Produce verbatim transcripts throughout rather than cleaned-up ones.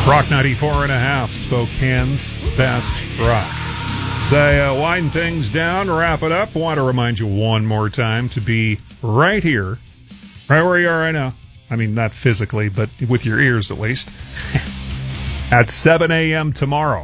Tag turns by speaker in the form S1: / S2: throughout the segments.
S1: Rock ninety-four and a half, Spokane's best rock. Say, uh, wind things down, wrap it up. Want to remind you one more time to be right here, right where you are right now. I mean, not physically, but with your ears at least. At seven a.m. tomorrow.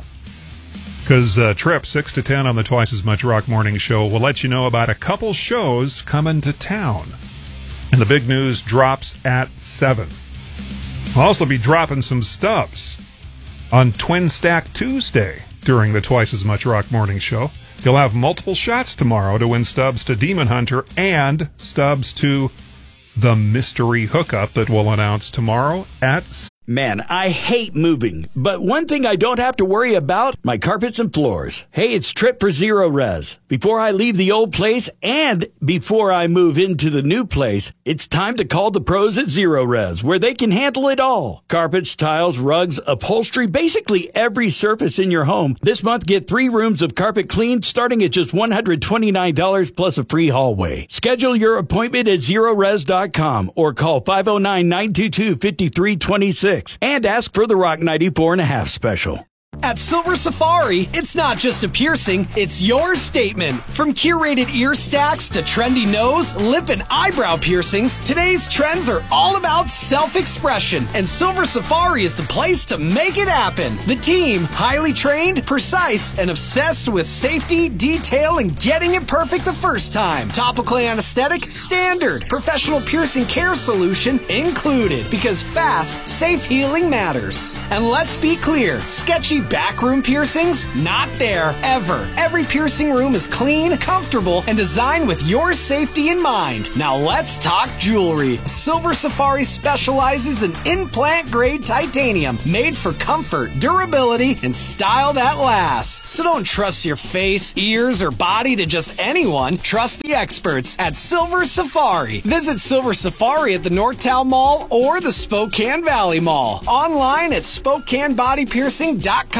S1: Because uh, Trip, six to ten on the Twice as Much Rock Morning Show, will let you know about a couple shows coming to town. And the big news drops at seven. We'll also be dropping some stubs on Twin Stack Tuesday during the Twice as Much Rock Morning Show. You'll have multiple shots tomorrow to win stubs to Demon Hunter and stubs to the mystery hookup that we'll announce tomorrow at...
S2: Man, I hate moving, but one thing I don't have to worry about, my carpets and floors. Hey, it's Trip for Zero Res. Before I leave the old place and before I move into the new place, it's time to call the pros at Zero Res, where they can handle it all. Carpets, tiles, rugs, upholstery, basically every surface in your home. This month, get three rooms of carpet cleaned starting at just one hundred twenty-nine dollars plus a free hallway. Schedule your appointment at zero res dot com or call five oh nine, nine two two, five three two six. And ask for the Rock ninety-four and a half special.
S3: At Silver Safari, it's not just a piercing, it's your statement. From curated ear stacks to trendy nose, lip, and eyebrow piercings, today's trends are all about self-expression, and Silver Safari is the place to make it happen. The team, highly trained, precise, and obsessed with safety, detail, and getting it perfect the first time. Topical anesthetic, standard. Professional piercing care solution included, because fast, safe healing matters. And let's be clear, sketchy backroom piercings? Not there, ever. Every piercing room is clean, comfortable, and designed with your safety in mind. Now let's talk jewelry. Silver Safari specializes in implant-grade titanium, made for comfort, durability, and style that lasts. So don't trust your face, ears, or body to just anyone. Trust the experts at Silver Safari. Visit Silver Safari at the Northtown Mall or the Spokane Valley Mall. Online at spokane body piercing dot com.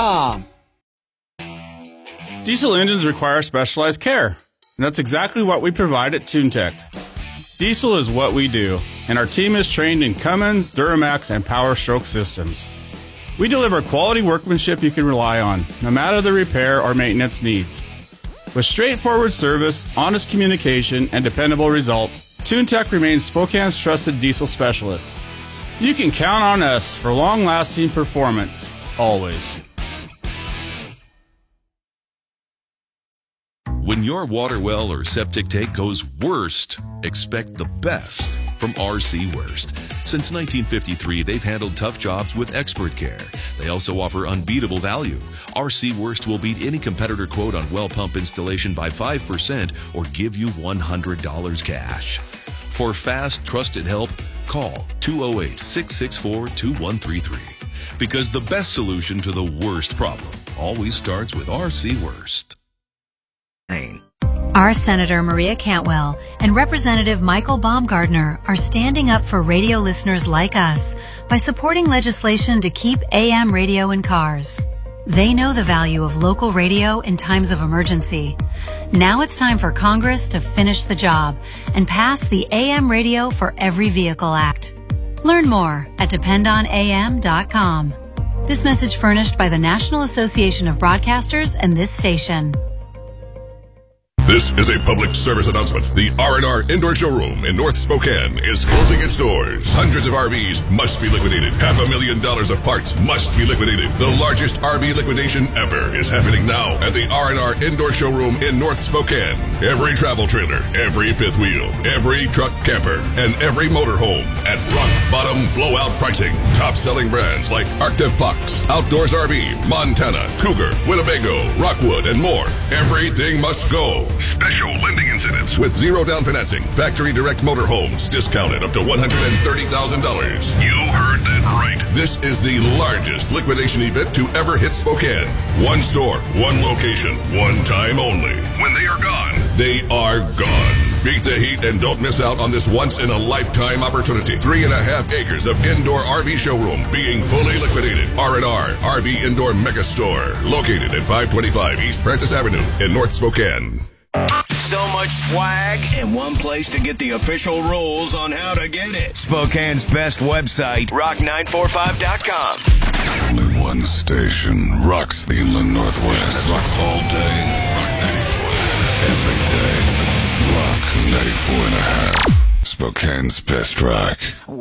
S4: Diesel engines require specialized care, and that's exactly what we provide at TuneTech. Diesel is what we do, and our team is trained in Cummins, Duramax, and Power Stroke systems. We deliver quality workmanship you can rely on, no matter the repair or maintenance needs. With straightforward service, honest communication, and dependable results, TuneTech remains Spokane's trusted diesel specialist. You can count on us for long-lasting performance, always.
S5: When your water well or septic tank goes worst, expect the best from R C Worst. Since nineteen fifty-three, they've handled tough jobs with expert care. They also offer unbeatable value. R C Worst will beat any competitor quote on well pump installation by five percent or give you one hundred dollars cash. For fast, trusted help, call two oh eight, six six four, two one three three. Because the best solution to the worst problem always starts with R C Worst.
S6: Our Senator Maria Cantwell and Representative Michael Baumgardner are standing up for radio listeners like us by supporting legislation to keep A M radio in cars. They know the value of local radio in times of emergency. Now it's time for Congress to finish the job and pass the A M Radio for Every Vehicle Act. Learn more at depend on A M dot com. This message furnished by the National Association of Broadcasters and this station.
S7: This is a public service announcement. The R and R Indoor Showroom in North Spokane is closing its doors. Hundreds of R Vs must be liquidated. Half a million dollars of parts must be liquidated. The largest R V liquidation ever is happening now at the R and R Indoor Showroom in North Spokane. Every travel trailer, every fifth wheel, every truck camper, and every motorhome at rock bottom blowout pricing. Top-selling brands like Arctic Fox, Outdoors R V, Montana, Cougar, Winnebago, Rockwood, and more. Everything must go. Special lending incentives with zero down financing. Factory direct motorhomes discounted up to one hundred thirty thousand dollars. You heard that right. This is the largest liquidation event to ever hit Spokane. One store, one location, one time only. When they are gone, they are gone. Beat the heat and don't miss out on this once-in-a-lifetime opportunity. Three and a half acres of indoor R V showroom being fully liquidated. R and R R V Indoor Mega Store, located at five twenty-five East Francis Avenue in North Spokane.
S8: So much swag and one place to get the official rules on how to get it. Spokane's best website, rock nine forty-five dot com.
S9: one station rocks the Inland Northwest. Rocks all day. Rock ninety-four. Every day. Rock ninety-four and a half. Spokane's best rock.